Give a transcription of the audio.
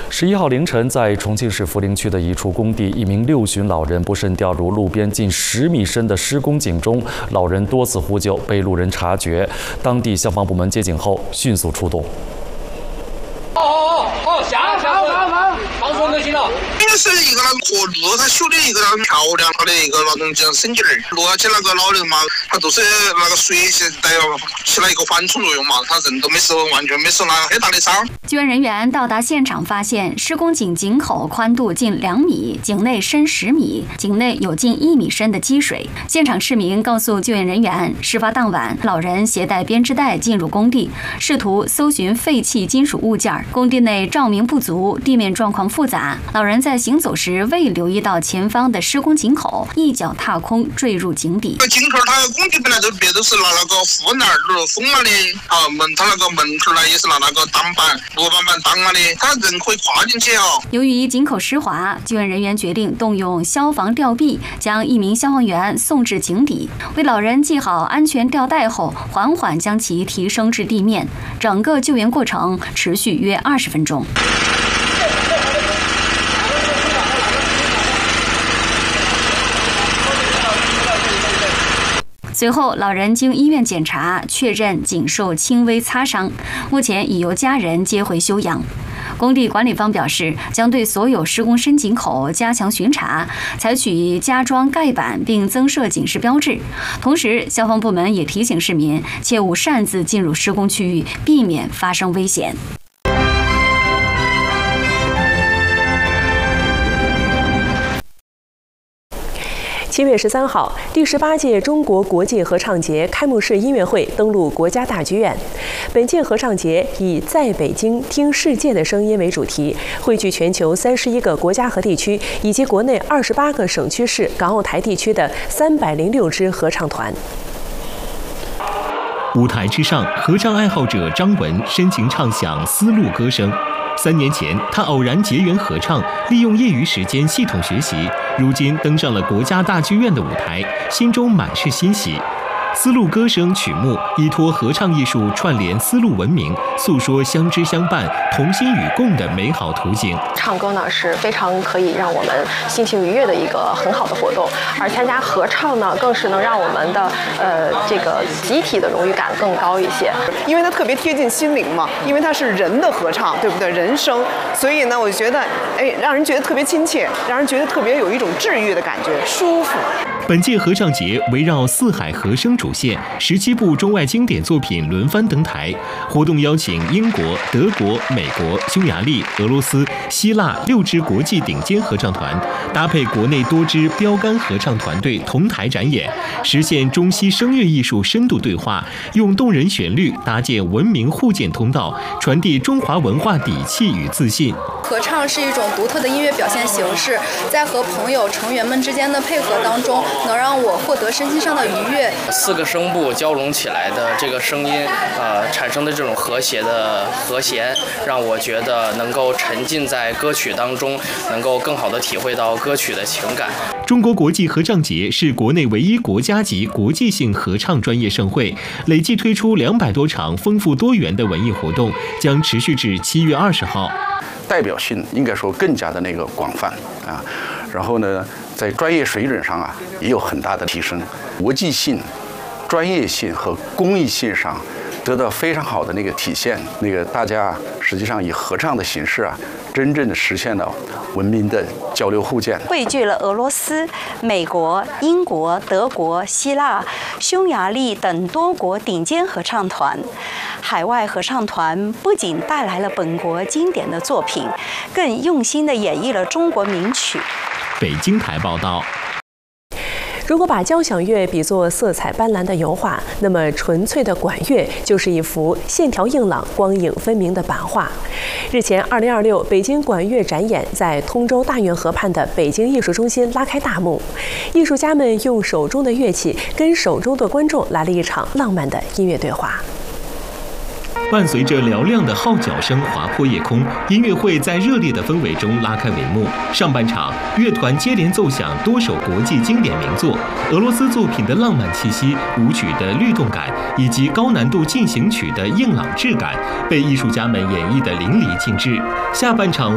11号凌晨，在重庆市涪陵区的一处工地，一名6旬老人不慎掉入路边近10米深的施工井中，老人多次呼救，被路人察觉，当地消防部门接警后迅速出动。 放松就行了。 应该是一个那个河路，他修的一个那种漂亮的一个那种叫省劲儿，落起那个老人嘛，他都是那个水带起了一个缓冲作用嘛，他人都没受，完全没受那个很大的伤。 救援人员到达现场，发现施工井井口宽度近2米，井内深10米，井内有近1米深的积水。现场市民告诉救援人员，事发当晚，老人携带编织袋进入工地，试图搜寻废弃金属物件。工地内照明不足，地面状况复杂，老人在行走时未留意到前方的施工井口，一脚踏空坠入井底。 井口它工地本来别都是拿那个护栏封了的，门它那个门口呢也是拿那个挡板、罗板挡了的，他人可以跨进去哦。 由于井口湿滑，救援人员决定动用消防吊臂，将1名消防员送至井底，为老人系好安全吊带后，缓缓将其提升至地面。整个救援过程持续约20分钟。随后，老人经医院检查，确认仅受轻微擦伤，目前已由家人接回休养。工地管理方表示，将对所有施工深井口加强巡查，采取加装盖板并增设警示标志。同时，消防部门也提醒市民切勿擅自进入施工区域，避免发生危险。 7月13号，第18届中国国际合唱节开幕式音乐会登陆国家大剧院。本届合唱节以"在北京听世界的声音"为主题，汇聚全球31个国家和地区以及国内28个省区市、港澳台地区的306支合唱团。 舞台之上，合唱爱好者张文深情唱响丝路歌声。3年前，他偶然结缘合唱，利用业余时间系统学习，如今登上了国家大剧院的舞台，心中满是欣喜。丝路歌声曲目依托合唱艺术串联丝路文明，诉说相知相伴、同心与共的美好图景。 唱歌呢是非常可以让我们心情愉悦的一个很好的活动，而参加合唱呢，更是能让我们的这个集体的荣誉感更高一些。 因为它特别贴近心灵嘛，因为它是人的合唱，对不对？人声，所以呢，我觉得让人觉得特别亲切，让人觉得特别有一种治愈的感觉，舒服。 本届合唱节围绕四海和声主线，17部中外经典作品轮番登台。活动邀请英国、德国、美国、匈牙利、俄罗斯、希腊6支国际顶尖合唱团，搭配国内多支标杆合唱团队同台展演，实现中西声乐艺术深度对话，用动人旋律搭建文明互鉴通道，传递中华文化底气与自信。 合唱是一种独特的音乐表现形式，在和朋友、成员们之间的配合当中，能让我获得身心上的愉悦。 4个声部交融起来的这个声音，产生的这种和谐的和弦，让我觉得能够沉浸在歌曲当中，能够更好地体会到歌曲的情感。 中国国际合唱节是国内唯一国家级国际性合唱专业盛会，累计推出200多场丰富多元的文艺活动，将持续至7月20号。 代表性应该说更加的那个广泛啊，然后呢，在专业水准上也有很大的提升，国际性、专业性和公益性上得到非常好的那个体现。大家实际上以合唱的形式真正的实现了文明的交流互鉴， 汇聚了俄罗斯、美国、英国、德国、希腊、匈牙利等多国顶尖合唱团。海外合唱团不仅带来了本国经典的作品，更用心地演绎了中国名曲。 北京台报道。 如果把交响乐比作色彩斑斓的油画，那么纯粹的管乐就是一幅线条硬朗、光影分明的版画。日前，2026北京管乐展演在通州大运河畔的北京艺术中心拉开大幕，艺术家们用手中的乐器跟手中的观众来了一场浪漫的音乐对话。 伴随着嘹亮的号角声划破夜空，音乐会在热烈的氛围中拉开帷幕。上半场，乐团接连奏响多首国际经典名作，俄罗斯作品的浪漫气息、舞曲的律动感，以及高难度进行曲的硬朗质感，被艺术家们演绎得淋漓尽致。下半场